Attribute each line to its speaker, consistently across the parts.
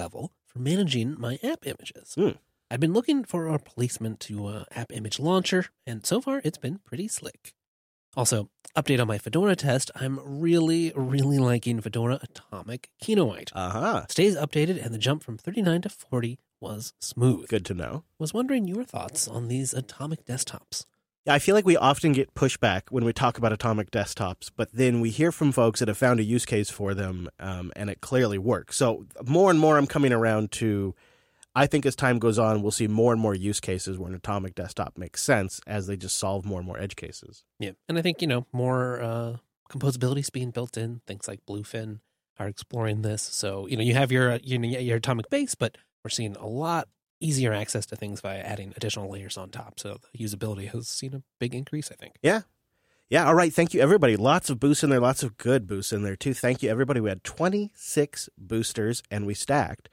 Speaker 1: level for managing my app images.
Speaker 2: Hmm.
Speaker 1: I've been looking for a replacement to App Image Launcher, and so far it's been pretty slick. Also, update on my Fedora test. I'm really, really liking Fedora Atomic Kinoite. Stays updated, and the jump from 39 to 40 was smooth.
Speaker 2: Good to know.
Speaker 1: Was wondering your thoughts on these Atomic desktops.
Speaker 2: Yeah, I feel like we often get pushback when we talk about Atomic desktops, but then we hear from folks that have found a use case for them, and it clearly works. So more and more I'm coming around to, I think as time goes on, we'll see more and more use cases where an Atomic desktop makes sense as they just solve more and more edge cases.
Speaker 1: Yeah, and I think, more composability is being built in. Things like Bluefin are exploring this. So, you have your Atomic base, but we're seeing a lot easier access to things via adding additional layers on top. So the usability has seen a big increase, I think.
Speaker 2: Yeah. Yeah, all right. Thank you, everybody. Lots of boosts in there, lots of good boosts in there, too. Thank you, everybody. We had 26 boosters, and we stacked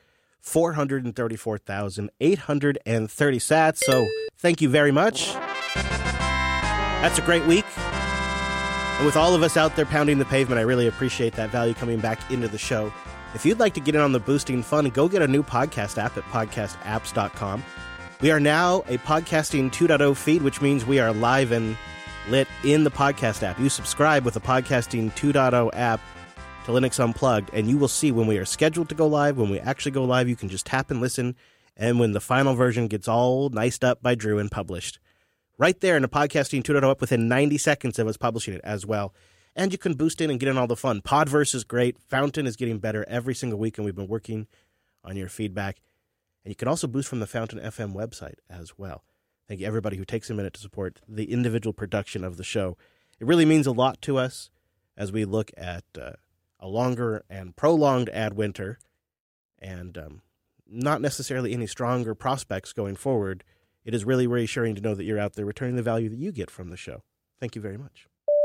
Speaker 2: 434,830 sats. So thank you very much. That's a great week. And with all of us out there pounding the pavement, I really appreciate that value coming back into the show. If you'd like to get in on the boosting fun, go get a new podcast app at podcastapps.com. We are now a Podcasting 2.0 feed, which means we are live and lit in the podcast app. You subscribe with a Podcasting 2.0 app to Linux Unplugged, and you will see when we are scheduled to go live, when we actually go live, you can just tap and listen, and when the final version gets all niced up by Drew and published. Right there in the Podcasting 2.0 app within 90 seconds of us publishing it as well. And you can boost in and get in all the fun. Podverse is great. Fountain is getting better every single week, and we've been working on your feedback. And you can also boost from the Fountain FM website as well. Thank you, everybody who takes a minute to support the individual production of the show. It really means a lot to us as we look at a longer and prolonged ad winter and not necessarily any stronger prospects going forward. It is really reassuring to know that you're out there returning the value that you get from the show. Thank you very much.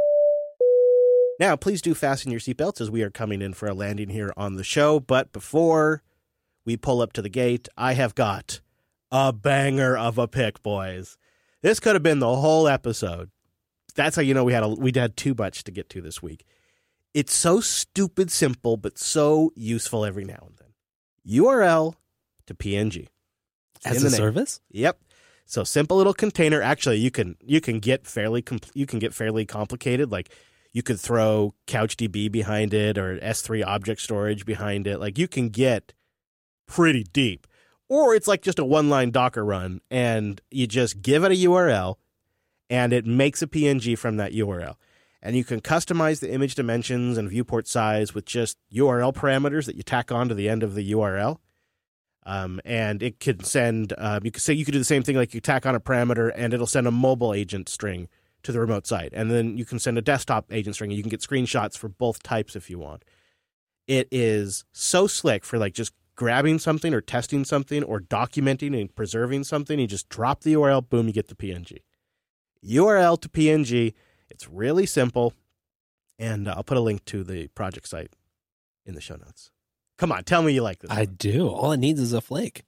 Speaker 2: Now, please do fasten your seatbelts as we are coming in for a landing here on the show. But before we pull up to the gate, I have got a banger of a pick, boys. This could have been the whole episode. That's how you know we had too much to get to this week. It's so stupid simple, but so useful every now and then. URL to PNG.
Speaker 1: As a service?
Speaker 2: Yep. So simple little container. Actually, you can get fairly complicated. Like, you could throw CouchDB behind it or S3 object storage behind it. Like, you can get pretty deep. Or it's like just a one-line Docker run, and you just give it a URL, and it makes a PNG from that URL. And you can customize the image dimensions and viewport size with just URL parameters that you tack on to the end of the URL. And it could send, you could do the same thing, like you tack on a parameter, and it'll send a mobile agent string to the remote site. And then you can send a desktop agent string. You can get screenshots for both types if you want. It is so slick for like just grabbing something or testing something or documenting and preserving something. You just drop the URL, boom, you get the PNG. URL to PNG. It's really simple. And I'll put a link to the project site in the show notes. Come on, tell me you like this.
Speaker 1: I do. All it needs is a flake.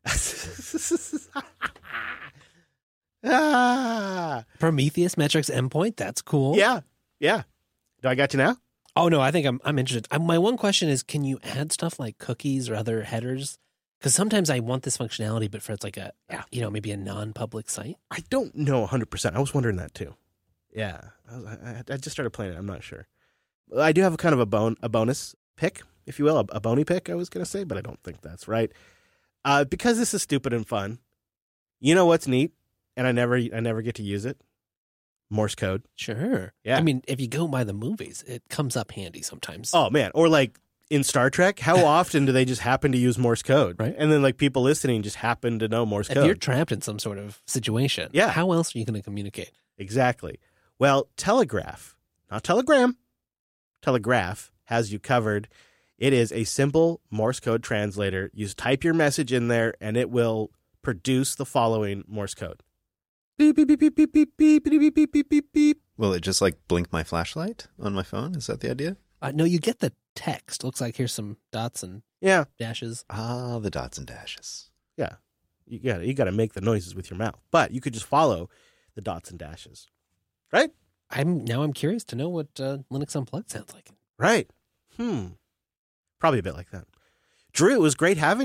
Speaker 1: Prometheus metrics endpoint. That's cool.
Speaker 2: Yeah. Do I got you now?
Speaker 1: Oh, no, I think I'm interested. My one question is, can you add stuff like cookies or other headers? Because sometimes I want this functionality, but for it's like maybe a non-public site.
Speaker 2: I don't know 100%. I was wondering that too. Yeah. I just started playing it. I'm not sure. I do have a kind of a bonus pick, if you will, a bony pick, I was going to say, but I don't think that's right. Because this is stupid and fun. You know what's neat? And I never get to use it. Morse code.
Speaker 1: Sure.
Speaker 2: Yeah.
Speaker 1: I mean, if you go by the movies, it comes up handy sometimes.
Speaker 2: Oh, man. Or like in Star Trek, how often do they just happen to use Morse code?
Speaker 1: Right.
Speaker 2: And then like people listening just happen to know Morse code.
Speaker 1: If you're trapped in some sort of situation, how else are you going to communicate?
Speaker 2: Exactly. Well, Telegraph, not Telegram, Telegraph has you covered. It is a simple Morse code translator. You just type your message in there, and it will produce the following Morse code. Beep, beep, beep, beep, beep, beep, beep, beep, beep, beep, beep, beep.
Speaker 3: Will it just like blink my flashlight on my phone? Is that the idea?
Speaker 1: No, you get the text. Looks like here's some dots and dashes.
Speaker 3: Ah, the dots and dashes.
Speaker 2: Yeah. You got to make the noises with your mouth. But you could just follow the dots and dashes. Right?
Speaker 1: I'm curious to know what Linux Unplugged sounds like.
Speaker 2: Right. Probably a bit like that. Drew, it was great having